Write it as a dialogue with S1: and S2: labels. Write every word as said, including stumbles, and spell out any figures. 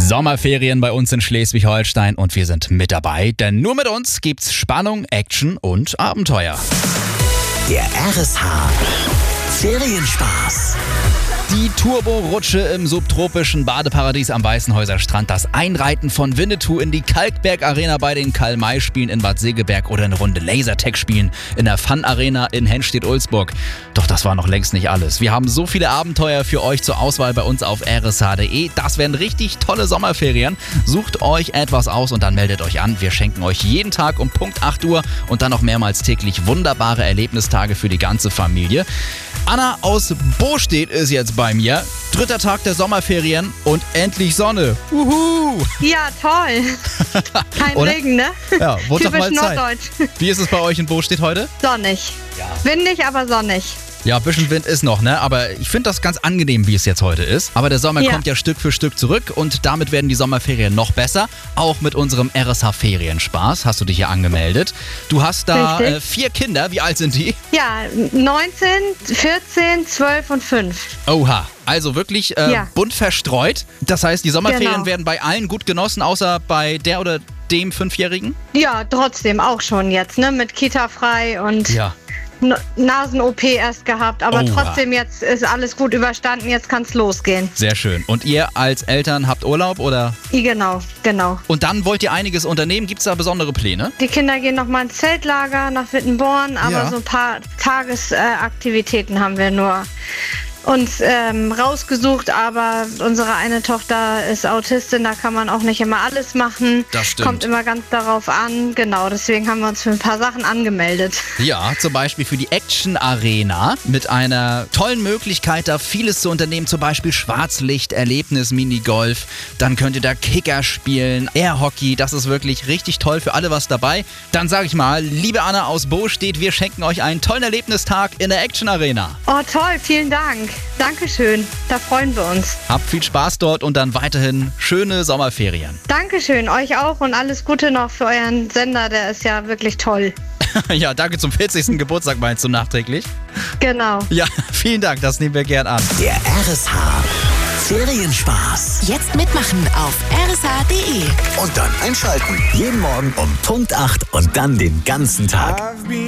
S1: Sommerferien bei uns in Schleswig-Holstein und wir sind mit dabei, denn nur mit uns gibt's Spannung, Action und Abenteuer.
S2: Der R S H Ferienspaß.
S1: Die Turbo-Rutsche im subtropischen Badeparadies am Weißenhäuser Strand, das Einreiten von Winnetou in die Kalkberg-Arena bei den Karl-May-Spielen in Bad Segeberg oder eine Runde Lasertag spielen in der Fun-Arena in Hennstedt-Ulzburg. Doch das war noch längst nicht alles. Wir haben so viele Abenteuer für euch zur Auswahl bei uns auf r s h punkt d e. Das werden richtig tolle Sommerferien. Sucht euch etwas aus und dann meldet euch an. Wir schenken euch jeden Tag um Punkt acht Uhr und dann noch mehrmals täglich wunderbare Erlebnistage für die ganze Familie. Anna aus Bostedt ist jetzt bei mir. Dritter Tag der Sommerferien und endlich Sonne. Uhu!
S3: Ja, toll. Kein
S1: Oder?
S3: Regen, ne?
S1: Ja, wurde doch
S3: Typisch
S1: mal Zeit.
S3: norddeutsch.
S1: Wie ist es bei euch in Bostedt heute?
S3: Sonnig.
S1: Ja.
S3: Windig, aber sonnig.
S1: Ja, ein bisschen Wind ist noch, ne? Aber ich finde das ganz angenehm, wie es jetzt heute ist. Aber der Sommer
S3: Ja.
S1: kommt ja Stück für Stück zurück und damit werden die Sommerferien noch besser. Auch mit unserem R S H Ferienspaß hast du dich ja angemeldet. Du hast da
S3: Richtig.
S1: äh, vier Kinder. Wie alt sind die?
S3: Ja, neunzehn, vierzehn, zwölf und fünf.
S1: Oha. Also wirklich äh,
S3: Ja.
S1: bunt verstreut. Das heißt, die Sommerferien
S3: Genau.
S1: werden bei allen gut genossen, außer bei der oder dem Fünfjährigen?
S3: Ja, trotzdem auch schon jetzt, ne? Mit Kita frei und
S1: Ja.
S3: N- Nasen-O P erst gehabt. Aber
S1: Oha.
S3: trotzdem, jetzt ist alles gut überstanden, jetzt kann's losgehen.
S1: Sehr schön. Und ihr als Eltern habt Urlaub oder?
S3: I, genau, genau.
S1: Und dann wollt ihr einiges unternehmen. Gibt es da besondere Pläne?
S3: Die Kinder gehen nochmal ins Zeltlager nach Wittenborn, aber
S1: Ja.
S3: so ein paar Tagesaktivitäten äh, haben wir nur uns ähm, rausgesucht, aber unsere eine Tochter ist Autistin, da kann man auch nicht immer alles machen.
S1: Das stimmt.
S3: Kommt immer ganz darauf an, genau, deswegen haben wir uns für ein paar Sachen angemeldet.
S1: Ja, zum Beispiel für die Action Arena mit einer tollen Möglichkeit, da vieles zu unternehmen, zum Beispiel Schwarzlicht, Erlebnis, Minigolf. Dann könnt ihr da Kicker spielen, Airhockey, das ist wirklich richtig toll, für alle was dabei. Dann sage ich mal, liebe Anna aus Bostedt, wir schenken euch einen tollen Erlebnistag in der Action Arena.
S3: Oh toll, vielen Dank. Dankeschön, da freuen wir uns.
S1: Habt viel Spaß dort und dann weiterhin schöne Sommerferien.
S3: Dankeschön, euch auch und alles Gute noch für euren Sender, der ist ja wirklich toll.
S1: Ja, danke zum vierzigsten Geburtstag meinst du nachträglich.
S3: Genau.
S1: Ja, vielen Dank, das nehmen wir gern an.
S2: Der R S H Ferienspaß.
S4: Jetzt mitmachen auf r s h punkt d e.
S2: Und dann einschalten. Jeden Morgen um Punkt acht und dann den ganzen Tag.